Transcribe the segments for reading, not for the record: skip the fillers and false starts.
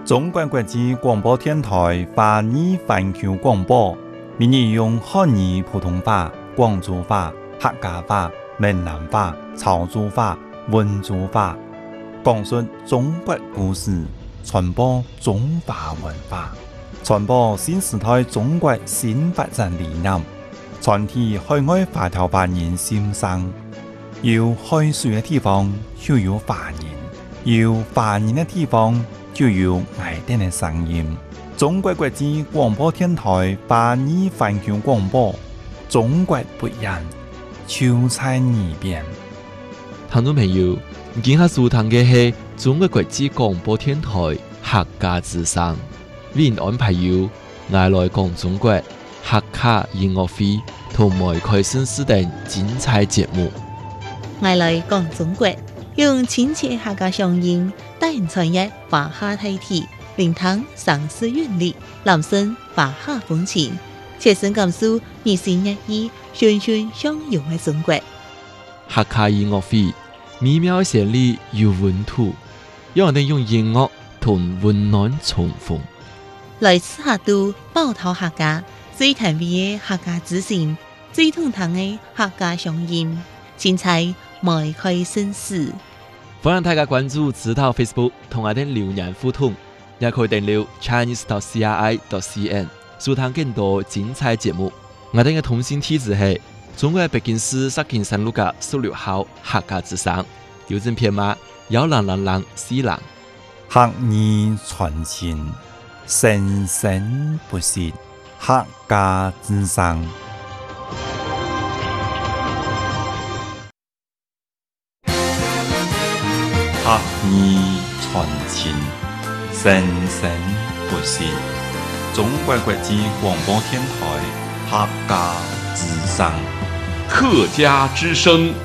中国国际广播电台华语环球广播，每日用汉语普通话、广州话、客家话、闽南话、潮州话、温州话，讲述中国故事，传播中华文化，传播新时代中国新发展理念，传递海外华侨华人心声。有海水的地方就有华人，有华人的地方就有爱丁的声音。中国国际广播电台华语环球广播，中国不一样，就在耳边。 听众朋友，今下收听的是中国国际广播电台客家之声，为您安排有爱来讲中国客家音乐会同埋开心事等精彩节目。 爱来讲中国，用亲切客家乡音带人传阅华夏大体，聆听城市韵律，揽声华夏风情，切身感受热情热意、循循相融的中国。 客家音乐会美妙旋律有温度，让我哋用音乐同温暖重逢。 来自客都宝岛客家最甜美的客家之声，最通透的客家乡音，精彩迈开新事。 欢迎大家关注指导 Facebook 同我哋留言互动，也可以訂閱 chinese.cri.cn 收聽更多精彩節目。我哋嘅通訊地址係中國北京市石景山路嘅16號客家之聲，郵政編碼10004。 客語傳情，生生不息，客家之聲。客語傳情，生生不息。中國國際廣播電台客家之聲。 客家之聲。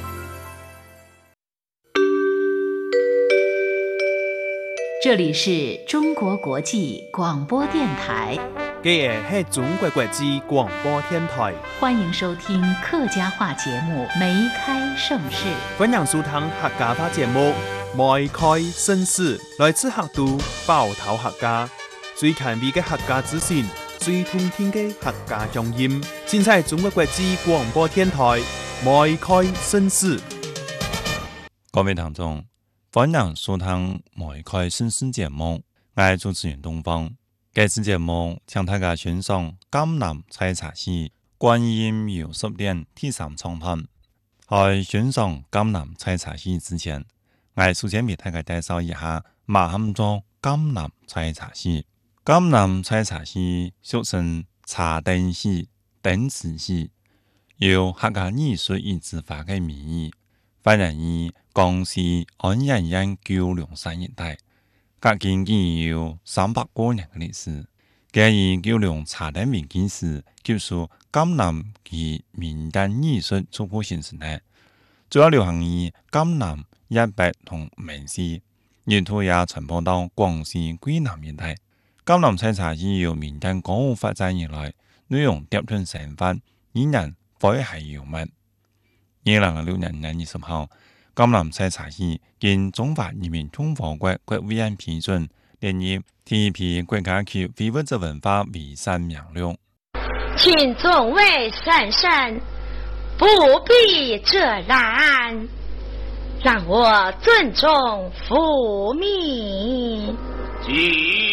这里是中国国际广播电台。 这也是中国国际广播电台， 欢迎收听客家话节目《梅开盛世》。 欢迎收听客家话节目《梅开盛世》，来自客都宝岛客家，最甜美的客家之声，最通天的客家乡音，尽在中国国际广播电台《梅开盛世》。 各位聽眾，歡迎收聽《梅開盛世》節目，我係主持人東方。這次節目請大家欣賞江南採茶戲觀音遊十年第3場段。在欣賞江南採茶戲之前，我首先為大家介紹一下乜嘢叫江南採茶戲。江南採茶戲俗稱茶燈戲、燈池戲，由客家藝術與執法嘅名義，發源於江西安陽縣九龍山一帶。隔今已有300多年的歷史。介於九龍茶燈危機時，接受江南及民間藝術初步形成的，主要流行於江南、粵北同閩西，沿途也傳播到廣西桂南一帶。江南採茶戲由民間歌舞發展以來，內容疊進生活，依然詼諧幽默。2006年6月20號，江南採茶戲經中華人民共和國國務院批准，列入第一批國家級非物質文化遺產名錄。 請眾位先生不必遮攔，讓我尊重父命。